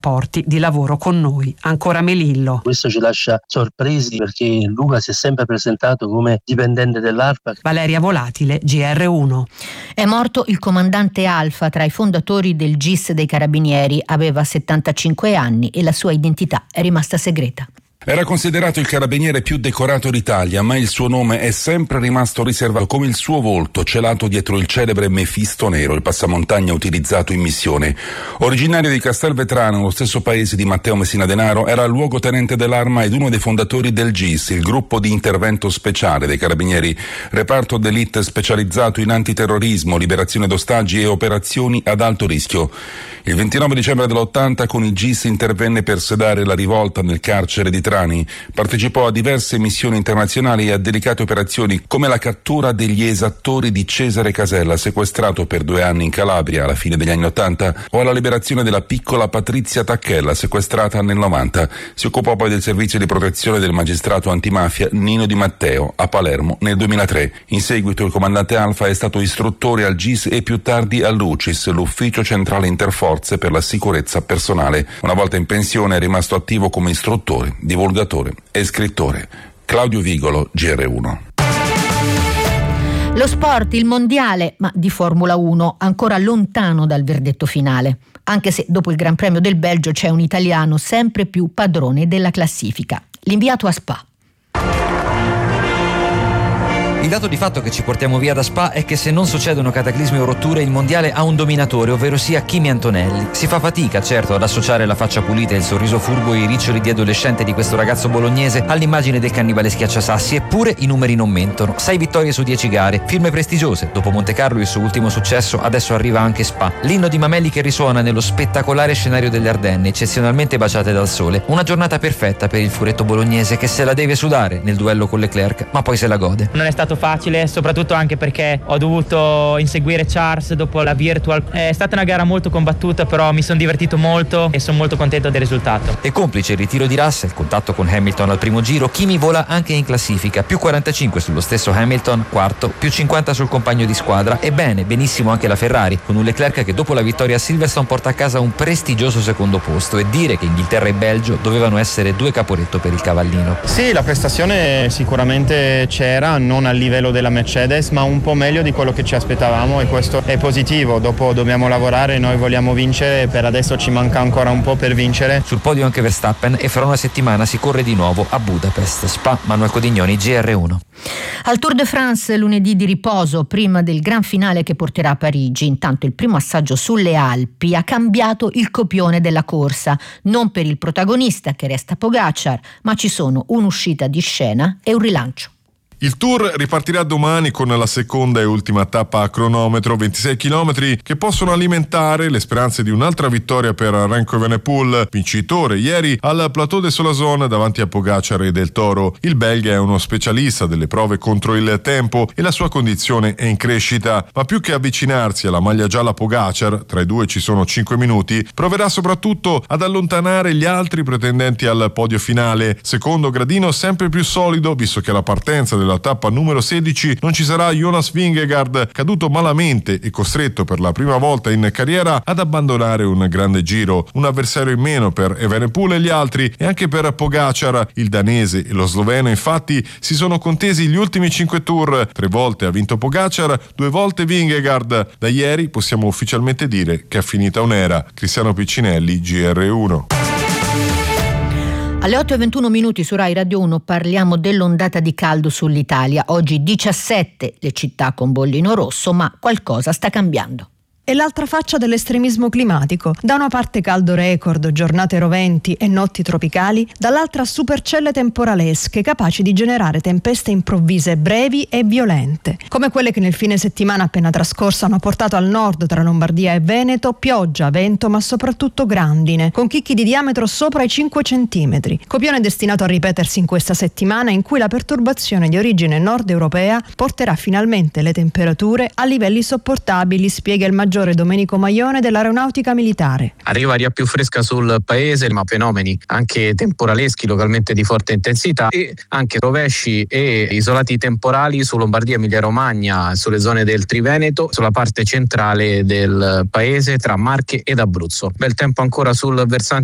rapporti di lavoro con noi. Ancora Melillo. Questo ci lascia sorpresi perché Luca si è sempre presentato come dipendente dell'ARPA. Valeria Volatile, GR1. È morto il comandante Alfa, tra i fondatori del GIS dei Carabinieri. Aveva 75 anni e la sua identità è rimasta segreta. Era considerato il carabiniere più decorato d'Italia, ma il suo nome è sempre rimasto riservato, come il suo volto celato dietro il celebre Mefisto nero, il passamontagna utilizzato in missione. Originario di Castelvetrano, lo stesso paese di Matteo Messina Denaro, era luogotenente dell'Arma ed uno dei fondatori del GIS, il gruppo di intervento speciale dei carabinieri, reparto d'élite specializzato in antiterrorismo, liberazione d'ostaggi e operazioni ad alto rischio. Il 29 dicembre dell'80 con il GIS intervenne per sedare la rivolta nel carcere di Trani, partecipò a diverse missioni internazionali e a delicate operazioni come la cattura degli esattori di Cesare Casella, sequestrato per 2 anni in Calabria alla fine degli anni 80, o alla liberazione della piccola Patrizia Tacchella, sequestrata nel 90. Si occupò poi del servizio di protezione del magistrato antimafia Nino Di Matteo a Palermo nel 2003. In seguito il comandante Alfa è stato istruttore al GIS e più tardi all'UCIS, l'Ufficio Centrale Interforze per la Sicurezza Personale. Una volta in pensione è rimasto attivo come istruttore, divulgatore e scrittore. Claudio Vigolo, GR1. Lo sport, il mondiale, ma di Formula 1, ancora lontano dal verdetto finale. Anche se dopo il Gran Premio del Belgio c'è un italiano sempre più padrone della classifica. L'inviato a Spa. Il dato di fatto che ci portiamo via da Spa è che se non succedono cataclismi o rotture, il mondiale ha un dominatore, ovvero sia Kimi Antonelli. Si fa fatica, certo, ad associare la faccia pulita e il sorriso furbo e i riccioli di adolescente di questo ragazzo bolognese all'immagine del cannibale schiacciasassi, eppure i numeri non mentono. 6 vittorie su 10 gare, firme prestigiose. Dopo Montecarlo, il suo ultimo successo, adesso arriva anche Spa. L'inno di Mameli che risuona nello spettacolare scenario delle Ardenne, eccezionalmente baciate dal sole. Una giornata perfetta per il furetto bolognese che se la deve sudare nel duello con Leclerc, ma poi se la gode. Non è stato facile, soprattutto anche perché ho dovuto inseguire Charles dopo la virtual. È stata una gara molto combattuta, però mi sono divertito molto e sono molto contento del risultato. E complice il ritiro di Russell, contatto con Hamilton al primo giro, Kimi vola anche in classifica, più 45 sullo stesso Hamilton, quarto, più 50 sul compagno di squadra, e bene, benissimo anche la Ferrari, con un Leclerc che dopo la vittoria a Silverstone porta a casa un prestigioso secondo posto, e dire che Inghilterra e Belgio dovevano essere 2 caporetto per il cavallino. Sì, la prestazione sicuramente c'era, non al livello della Mercedes, ma un po' meglio di quello che ci aspettavamo, e questo è positivo. Dopo dobbiamo lavorare, noi vogliamo vincere, per adesso ci manca ancora un po' per vincere. Sul podio anche Verstappen, e fra una settimana si corre di nuovo a Budapest. Spa, Manuel Codignoni, GR1. Al Tour de France lunedì di riposo prima del gran finale che porterà a Parigi. Intanto il primo assaggio sulle Alpi ha cambiato il copione della corsa, non per il protagonista che resta Pogačar, ma ci sono un'uscita di scena e un rilancio. Il Tour ripartirà domani con la seconda e ultima tappa a cronometro, 26 km, che possono alimentare le speranze di un'altra vittoria per Remco Evenepoel, vincitore ieri al Plateau de Soissons davanti a Pogačar e Del Toro. Il belga è uno specialista delle prove contro il tempo e la sua condizione è in crescita, ma più che avvicinarsi alla maglia gialla Pogačar, tra i due ci sono 5 minuti, proverà soprattutto ad allontanare gli altri pretendenti al podio finale. Secondo gradino sempre più solido, visto che la partenza della tappa numero 16 non ci sarà Jonas Vingegaard, caduto malamente e costretto per la prima volta in carriera ad abbandonare un grande giro. Un avversario in meno per Evenepoel e gli altri, e anche per Pogačar. Il danese e lo sloveno infatti si sono contesi gli ultimi 5 tour. 3 volte ha vinto Pogačar, 2 volte Vingegaard. Da ieri possiamo ufficialmente dire che è finita un'era. Cristiano Piccinelli, GR1. Alle 8:21 su Rai Radio 1 parliamo dell'ondata di caldo sull'Italia. Oggi 17 le città con bollino rosso, ma qualcosa sta cambiando. È l'altra faccia dell'estremismo climatico. Da una parte caldo record, giornate roventi e notti tropicali, dall'altra supercelle temporalesche capaci di generare tempeste improvvise brevi e violente, come quelle che nel fine settimana appena trascorso hanno portato al nord tra Lombardia e Veneto pioggia, vento, ma soprattutto grandine, con chicchi di diametro sopra i 5 centimetri. Copione destinato a ripetersi in questa settimana, in cui la perturbazione di origine nord europea porterà finalmente le temperature a livelli sopportabili, spiega il maggiore Domenico Maione dell'Aeronautica Militare. Arriva aria più fresca sul paese, ma fenomeni anche temporaleschi localmente di forte intensità, e anche rovesci e isolati temporali su Lombardia, Emilia Romagna, sulle zone del Triveneto, sulla parte centrale del paese tra Marche ed Abruzzo. Bel tempo ancora sul versante